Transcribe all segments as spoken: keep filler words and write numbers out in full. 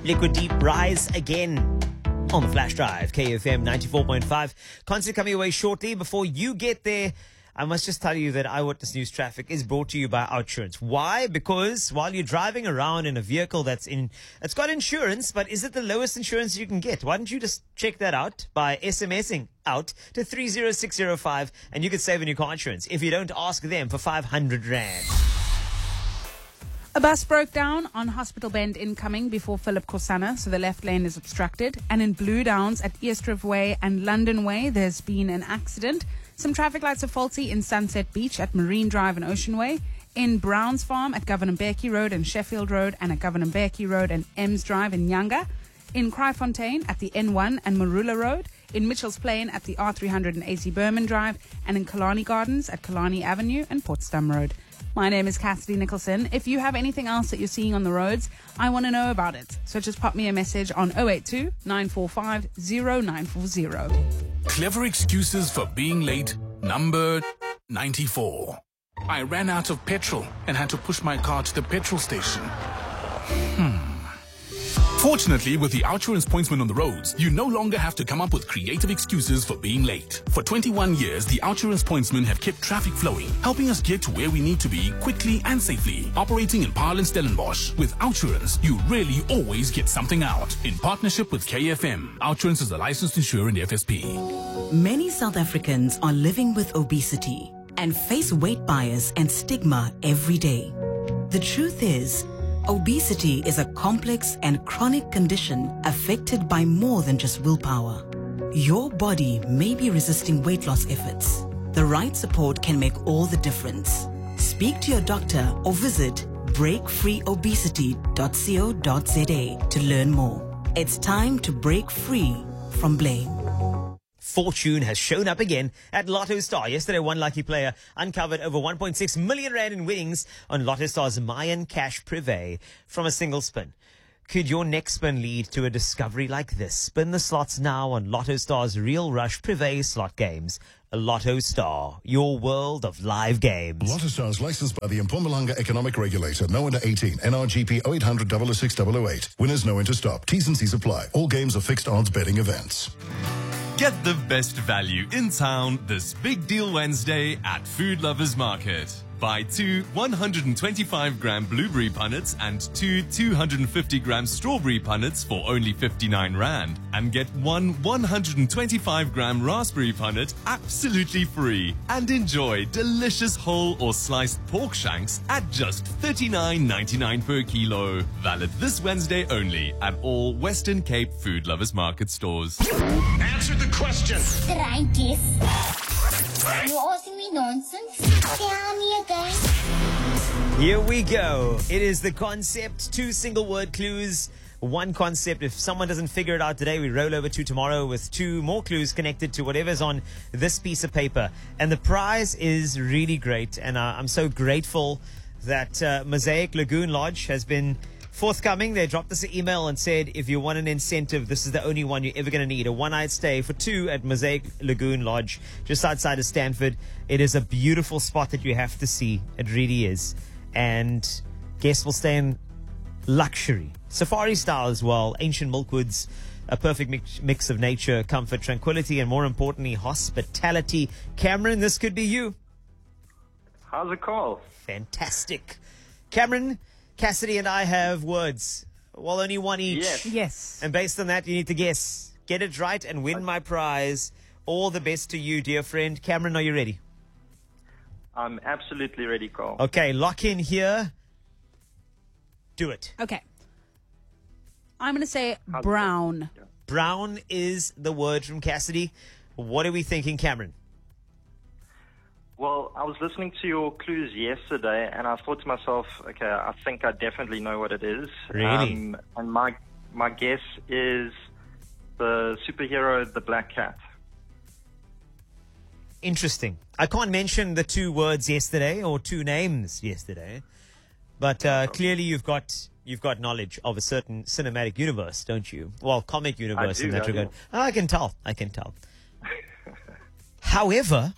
Liquid Deep rise again on the flash drive. K F M ninety-four point five. Concert coming away shortly. Before you get there, I must just tell you that Eyewitness News Traffic is brought to you by Outsurance. Why? Because while you're driving around in a vehicle that's in, it's got insurance, but is it the lowest insurance you can get? Why don't you just check that out by SMSing out to three zero six zero five and you could save on your car insurance if you don't ask them for five hundred rand. A bus broke down on Hospital Bend incoming before Philip Corsana, so the left lane is obstructed. And in Blue Downs at Eastriff Way and London Way, there's been an accident. Some traffic lights are faulty in Sunset Beach at Marine Drive and Ocean Way. In Browns Farm at Governor Mbeki Road and Sheffield Road, and at Governor Mbeki Road and Ems Drive in Nyanga. In Kraaifontein at the N one and Marula Road. In Mitchell's Plain at the R three eighty Berman Drive. And in Kalani Gardens at Kalani Avenue and Potsdam Road. My name is Cassidy Nicholson. If you have anything else that you're seeing on the roads, I want to know about it. So just pop me a message on zero eight two, nine four five, zero nine four zero. Clever excuses for being late, number ninety-four. I ran out of petrol and had to push my car to the petrol station. Hmm. Fortunately, with the Outsurance Pointsman on the roads, you no longer have to come up with creative excuses for being late. For twenty-one years, the Outsurance Pointsmen have kept traffic flowing, helping us get to where we need to be quickly and safely. Operating in Paarl and Stellenbosch, with Outsurance, you really always get something out. In partnership with K F M, Outsurance is a licensed insurer in F S P. Many South Africans are living with obesity and face weight bias and stigma every day. The truth is, obesity is a complex and chronic condition affected by more than just willpower. Your body may be resisting weight loss efforts. The right support can make all the difference. Speak to your doctor or visit break free obesity dot co dot za to learn more. It's time to break free from blame. Fortune has shown up again at Lotto Star. Yesterday, one lucky player uncovered over one point six million rand in winnings on Lotto Star's Mayan Cash Privé from a single spin. Could your next spin lead to a discovery like this? Spin the slots now on Lotto Star's Real Rush Privé slot games. Lotto Star, your world of live games. Lotto Star is licensed by the Mpumalanga Economic Regulator. No under eighteen. N R G P oh eight hundred, double oh six, double oh eight. Winners know when to stop. T's and C's apply. All games are fixed odds betting events. Get the best value in town this Big Deal Wednesday at Food Lovers Market. Buy two one hundred twenty-five gram blueberry punnets and two two hundred fifty gram strawberry punnets for only fifty-nine rand. And get one one hundred twenty-five gram raspberry punnet absolutely free. And enjoy delicious whole or sliced pork shanks at just thirty-nine ninety-nine per kilo. Valid this Wednesday only at all Western Cape Food Lovers Market stores. Answer the question. Did I guess? You're asking me nonsense? Tell me again. Here we go. It is the concept. Two single word clues. One concept. If someone doesn't figure it out today, we roll over to tomorrow with two more clues connected to whatever's on this piece of paper. And the prize is really great. And uh, I'm so grateful that uh, Mosaic Lagoon Lodge has been forthcoming. They dropped us an email and said, if you want an incentive, this is the only one you're ever going to need. A one-night stay for two at Mosaic Lagoon Lodge, just outside of Stanford. It is a beautiful spot that you have to see. It really is. And guests will stay in luxury, safari style as well, ancient milkwoods, a perfect mix, mix of nature, comfort, tranquility, and more importantly, hospitality. Cameron, this could be you. How's it called? Fantastic. Cameron, Cassidy and I have words. Well, only one each. Yes. Yes. And based on that, you need to guess. Get it right and win my prize. All the best to you, dear friend. Cameron, are you ready? I'm absolutely ready, Carl. Okay, lock in here. Do it. Okay. I'm going to say brown. Brown is the word from Cassidy. What are we thinking, Cameron? Well, I was listening to your clues yesterday, and I thought to myself, okay, I think I definitely know what it is. Really? Um, and my my guess is the superhero, the Black Cat. Interesting. I can't mention the two words yesterday or two names yesterday, but uh, clearly you've got you've got knowledge of a certain cinematic universe, don't you? Well, comic universe I do, in that I regard. do. Oh, I can tell. I can tell. However,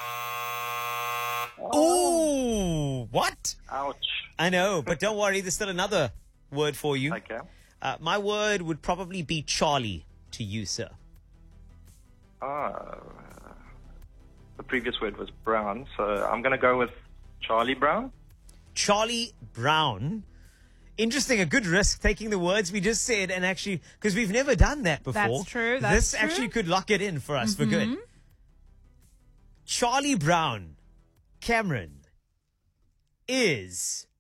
oh, what? Ouch. I know, but don't worry. There's still another word for you. Okay. Uh, my word would probably be Charlie to you, sir. Ah, the previous word was brown, so I'm going to go with Charlie Brown. Charlie Brown. Interesting, a good risk taking the words we just said and actually, because we've never done that before. That's true. That's this true. actually could lock it in for us mm-hmm. for good. Charlie Brown, Cameron, is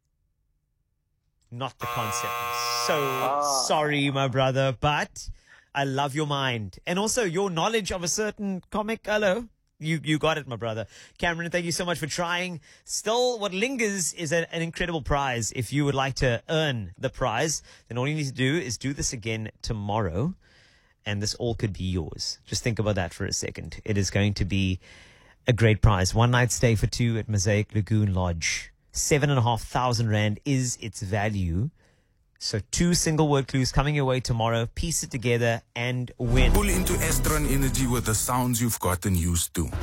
not the concept. I'm so Ah. sorry, my brother, but I love your mind. And also your knowledge of a certain comic. Hello. You you got it, my brother. Cameron, thank you so much for trying. Still, what lingers is a, an incredible prize. If you would like to earn the prize, then all you need to do is do this again tomorrow, and this all could be yours. Just think about that for a second. It is going to be a great prize. One night stay for two at Mosaic Lagoon Lodge. Seven and a half thousand rand is its value. So two single word clues coming your way tomorrow. Piece it together and win. Pull into Estron Energy with the sounds you've gotten used to.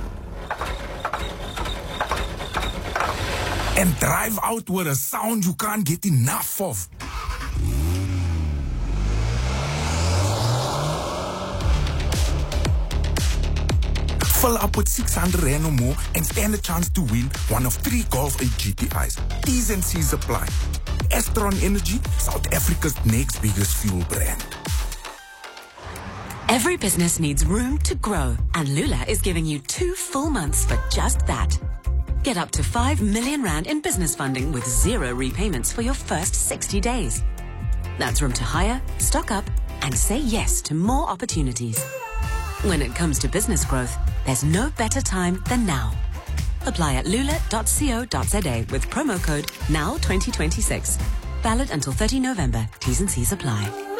And drive out with a sound you can't get enough of. Fill up with six hundred rand or more and stand a chance to win one of three Golf eight G T Is. T's and C's apply. Estron Energy, South Africa's next biggest fuel brand. Every business needs room to grow, and Lula is giving you two full months for just that. Get up to five million rand in business funding with zero repayments for your first sixty days. That's room to hire, stock up, and say yes to more opportunities. When it comes to business growth, there's no better time than now. Apply at lula dot co dot za with promo code N O W twenty twenty-six. Valid until thirtieth of November. T's and C's apply.